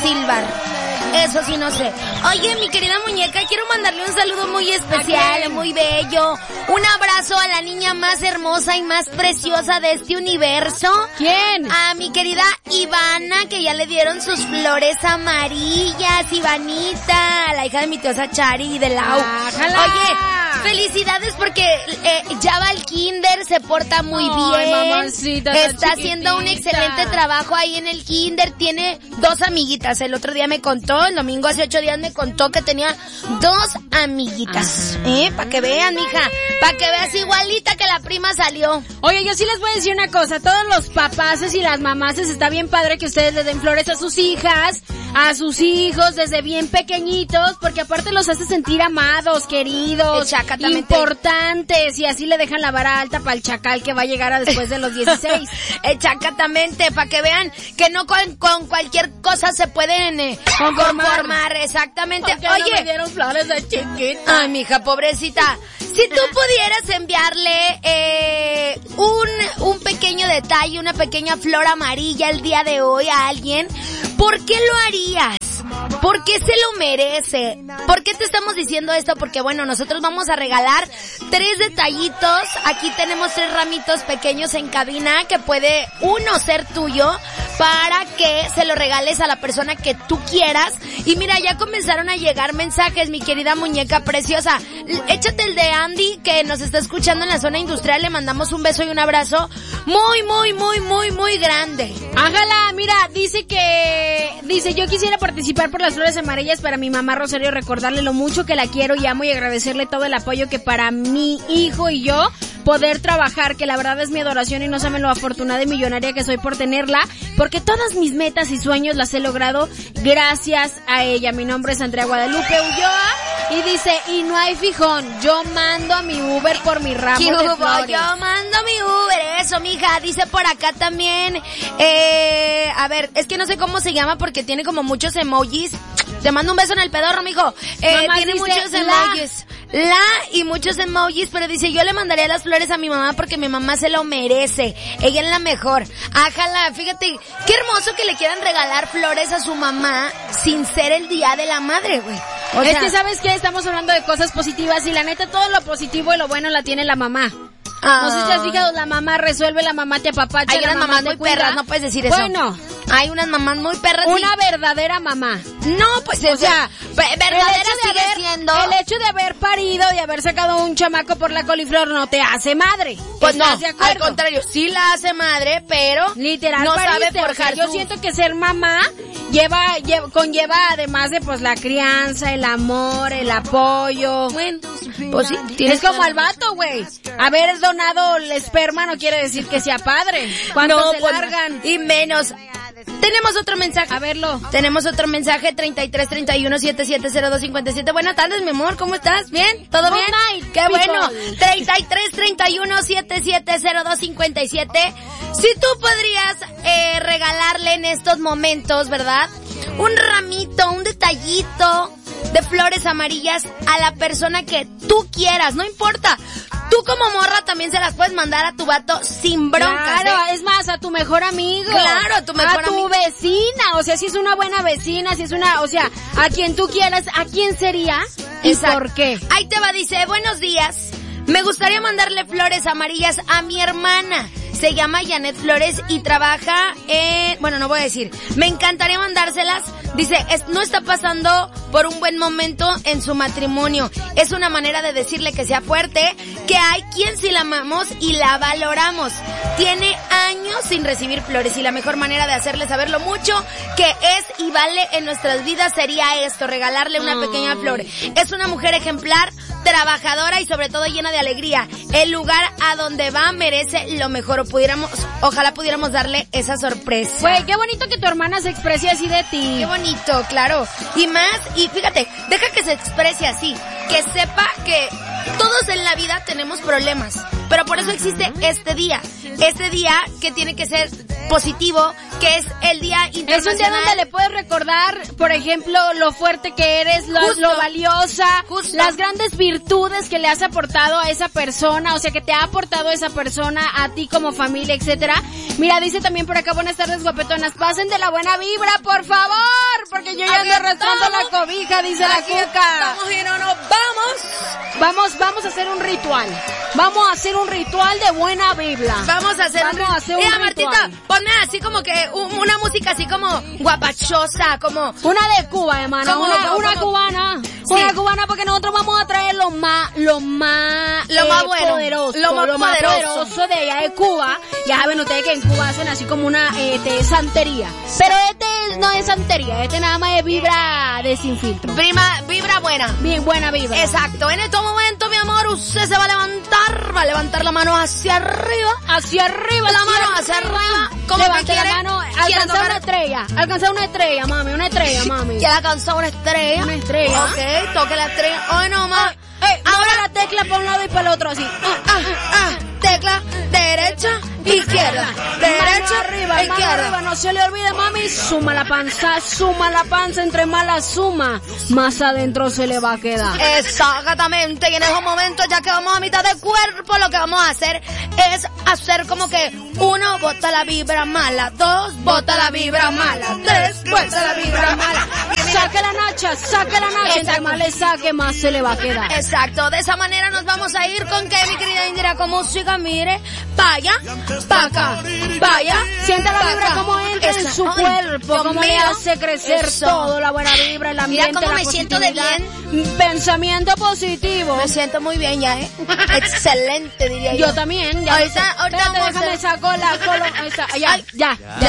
silbar. Eso sí no sé. Oye, mi querida muñeca, quiero mandarle un saludo muy especial, muy bello. Un abrazo a la niña más hermosa y más preciosa de este universo. ¿Quién? A mi querida Ivana, que ya le dieron sus flores amarillas. Ivanita, la hija de mi tía Chari y de Lau. Oye, felicidades porque ya va al kinder, se porta muy bien. Mamacita, está haciendo un excelente trabajo ahí en el kinder. Tiene 2 amiguitas. El otro día me contó, el domingo hace 8 días me contó que tenía 2 amiguitas. Para que vean, mija, para que veas igualita que la prima salió. Oye, yo sí les voy a decir una cosa, todos los papaces y las mamaces, está bien padre que ustedes le den flores a sus hijas, a sus hijos desde bien pequeñitos, porque aparte los hace sentir amados, queridos, importantes, y así le dejan la vara alta para el chacal que va a llegar a después de los 16. Exactamente, para que vean que no con cualquier cosa se pueden conformar. Exactamente. Oye, no me dieron flores de chiquita. Ay, mija, pobrecita. Si tú pudieras enviarle un pequeño detalle, una pequeña flor amarilla el día de hoy a alguien, ¿por qué lo harías? ¿Por qué se lo merece? ¿Por qué te estamos diciendo esto? Porque bueno, nosotros vamos a regalar 3 detallitos. Aquí tenemos 3 ramitos pequeños en cabina que puede uno ser tuyo para que se lo regales a la persona que tú quieras. Y mira, ya comenzaron a llegar mensajes, mi querida muñeca preciosa. Échate el de Andy, que nos está escuchando en la zona industrial. Le mandamos un beso y un abrazo muy, muy, muy, muy, muy grande. Ángela, mira, dice, yo quisiera participar por las flores amarillas para mi mamá Rosario, recordarle lo mucho que la quiero y amo y agradecerle todo el apoyo que para mi hijo y yo poder trabajar, que la verdad es mi adoración y no saben lo afortunada y millonaria que soy por tenerla, porque todas mis metas y sueños las he logrado gracias a ella. Mi nombre es Andrea Guadalupe Ulloa y dice, y no hay fijón, yo mando a mi Uber por mi ramo de flores. Yo mando mi Uber, eso, mija. Dice por acá también, a ver, es que no sé cómo se llama porque tiene como muchos emojis. Te mando un beso en el pedorro, mijo. Tiene muchos emojis. Y muchos emojis, pero dice, yo le mandaría las flores a mi mamá porque mi mamá se lo merece. Ella es la mejor. Ájala, fíjate, qué hermoso que le quieran regalar flores a su mamá sin ser el Día de la Madre, güey. Es que, ¿sabes qué? Estamos hablando de cosas positivas y la neta todo lo positivo y lo bueno la tiene la mamá. No sé si te has fijado, la mamá resuelve, la mamá te apapacha. Hay unas mamás muy perras, no puedes decir eso. Bueno, hay unas mamás muy perras. Una verdadera mamá. No, pues o sea, verdadera sigue siendo. El hecho de haber parido y haber sacado un chamaco por la coliflor no te hace madre. Pues no, al contrario, sí la hace madre, pero literal no pariste, sabe forjar. Yo siento que ser mamá conlleva además de pues la crianza, el amor, el apoyo. Bueno, pues sí, es como al vato, güey. Haber donado el esperma no quiere decir que sea padre. ¿Cuántos se largan? Y menos. Tenemos otro mensaje. A verlo. Tenemos otro mensaje, 3331770257. Buenas tardes, mi amor, ¿cómo estás? ¿Bien? ¿Todo bien? Night, ¡qué people. bueno! 3331770257. Si tú podrías regalarle en estos momentos, ¿verdad? Un ramito, un detallito de flores amarillas a la persona que tú quieras, no importa. Tú como morra también se las puedes mandar a tu vato sin broncas. Claro, es más, a tu mejor amigo. Claro, a tu mejor amigo. A tu vecina, o sea, si es una buena vecina, si es una, o sea, a quien tú quieras, ¿a quién sería? ¿Y por qué? Ahí te va, dice, buenos días. Me gustaría mandarle flores amarillas a mi hermana. Se llama Janet Flores y trabaja en... Bueno, no voy a decir. Me encantaría mandárselas. Dice, no está pasando por un buen momento en su matrimonio. Es una manera de decirle que sea fuerte, que hay quien sí la amamos y la valoramos. Tiene años sin recibir flores y la mejor manera de hacerle saber lo mucho que es y vale en nuestras vidas sería esto, regalarle una pequeña flor. Es una mujer ejemplar, trabajadora y sobre todo llena de alegría. El lugar a donde va merece lo mejor. Ojalá pudiéramos darle esa sorpresa. Güey, qué bonito que tu hermana se exprese así de ti. Qué bonito, claro. Y más, y fíjate, deja que se exprese así, que sepa que todos en la vida tenemos problemas, pero por eso existe este día que tiene que ser positivo, que es el Día Internacional. Es un día donde le puedes recordar, por ejemplo, lo fuerte que eres, lo valiosa, las grandes virtudes que le has aportado a esa persona, o sea, que te ha aportado esa persona, a ti como familia, etcétera. Mira, dice también por acá, buenas tardes, guapetonas, pasen de la buena vibra, por favor, porque que yo ya ando arrastrando la cobija, dice la Cuca. Estamos y no nos vamos. Vamos a hacer un ritual. Vamos a hacer un ritual de buena vibra. Vamos a hacer un ritual. Martita, ponme así como que una música así como guapachosa, como... Una de Cuba, hermano. Una cubana. Sí. Una cubana porque nosotros vamos a traer lo más bueno, poderoso. Lo más poderoso de allá de Cuba. Ya saben ustedes que en Cuba hacen así como una santería. Pero no es santería, nada más es vibra de sin filtro. Vibra buena. Bien, buena vibra. Exacto. En este momento, mi amor, usted se va a levantar la mano hacia arriba. La mano hacia arriba. ¿Cómo levante la mano, alcanzar una estrella, mami. ¿Quiere alcanzar una estrella? Una estrella. Ok, toque la estrella. Hoy no más. Ahora la tecla para un lado y para el otro así. Tecla, derecha, izquierda. Derecha, arriba, izquierda. No se le olvide, mami, suma la panza, entre más la suma, más adentro se le va a quedar. Exactamente, y en esos momentos, ya que vamos a mitad del cuerpo, lo que vamos a hacer es hacer como que 1, bota la vibra mala, 2, bota la vibra mala, 3, bota la vibra mala. Saque la nacha, entre más le saque, más se le va a quedar. Exacto, de esa manera nos vamos a ir con que mi querida Indira con música, mire, vaya, pa' acá, vaya. Sienta la vibra como entra en su cuerpo, como le hace crecer todo, la buena vibra, el ambiente, mira cómo la me siento de bien. Pensamiento positivo. Me siento muy bien ya, excelente diría yo. Yo también, ya. Ahorita déjame saco la ya.